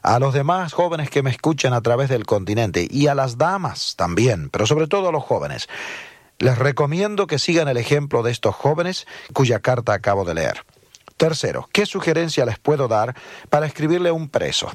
a los demás jóvenes que me escuchan a través del continente y a las damas también, pero sobre todo a los jóvenes. Les recomiendo que sigan el ejemplo de estos jóvenes cuya carta acabo de leer. Tercero, ¿qué sugerencia les puedo dar para escribirle a un preso?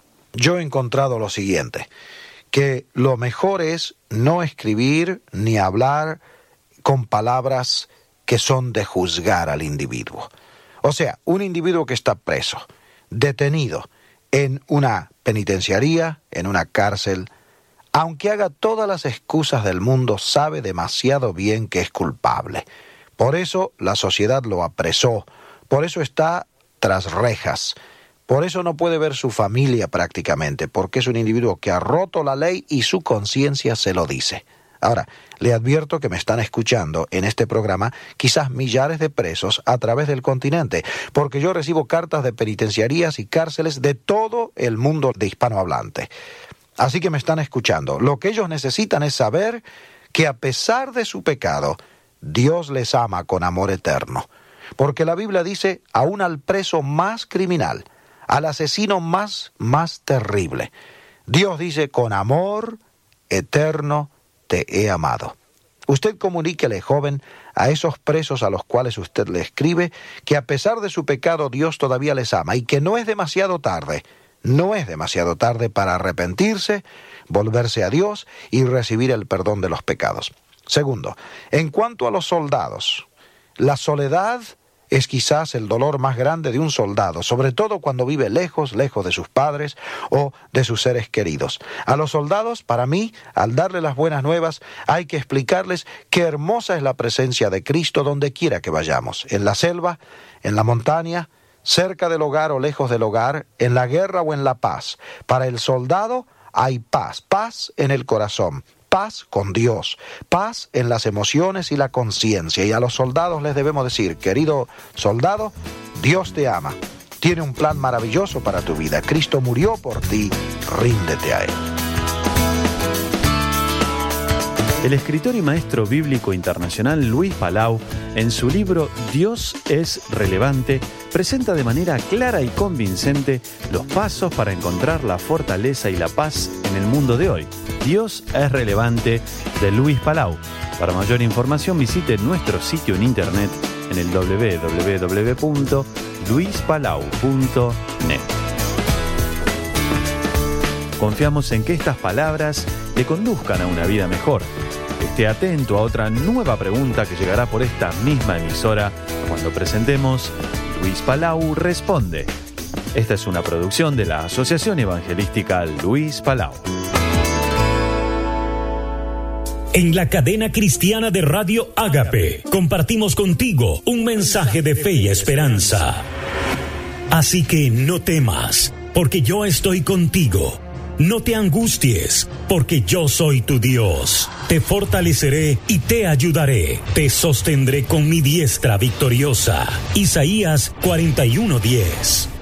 Yo he encontrado lo siguiente, que lo mejor es no escribir ni hablar con palabras que son de juzgar al individuo. O sea, un individuo que está preso, detenido en una penitenciaría, en una cárcel, aunque haga todas las excusas del mundo, sabe demasiado bien que es culpable. Por eso la sociedad lo apresó, por eso está tras rejas, por eso no puede ver su familia prácticamente, porque es un individuo que ha roto la ley y su conciencia se lo dice. Ahora, le advierto que me están escuchando en este programa quizás millares de presos a través del continente, porque yo recibo cartas de penitenciarías y cárceles de todo el mundo de hispanohablante. Así que me están escuchando. Lo que ellos necesitan es saber que a pesar de su pecado, Dios les ama con amor eterno. Porque la Biblia dice, aún al preso más criminal, al asesino más terrible, Dios dice, con amor eterno te he amado. Usted comuníquele, joven, a esos presos a los cuales usted le escribe, que a pesar de su pecado Dios todavía les ama y que no es demasiado tarde. No es demasiado tarde para arrepentirse, volverse a Dios y recibir el perdón de los pecados. Segundo, en cuanto a los soldados, la soledad es quizás el dolor más grande de un soldado, sobre todo cuando vive lejos de sus padres o de sus seres queridos. A los soldados, para mí, al darle las buenas nuevas, hay que explicarles qué hermosa es la presencia de Cristo donde quiera que vayamos, en la selva, en la montaña, cerca del hogar o lejos del hogar, en la guerra o en la paz. Para el soldado hay paz, paz en el corazón, paz con Dios, paz en las emociones y la conciencia. Y a los soldados les debemos decir, querido soldado, Dios te ama, tiene un plan maravilloso para tu vida. Cristo murió por ti, ríndete a Él. El escritor y maestro bíblico internacional Luis Palau, en su libro Dios es relevante, presenta de manera clara y convincente los pasos para encontrar la fortaleza y la paz en el mundo de hoy. Dios es relevante, de Luis Palau. Para mayor información visite nuestro sitio en internet en el www.luispalau.net. Confiamos en que estas palabras le conduzcan a una vida mejor. Esté atento a otra nueva pregunta que llegará por esta misma emisora cuando presentemos Luis Palau Responde. Esta es una producción de la Asociación Evangelística Luis Palau. En la cadena cristiana de Radio Ágape compartimos contigo un mensaje de fe y esperanza. Así que no temas, porque yo estoy contigo. No te angusties, porque yo soy tu Dios. Te fortaleceré y te ayudaré. Te sostendré con mi diestra victoriosa. Isaías 41:10.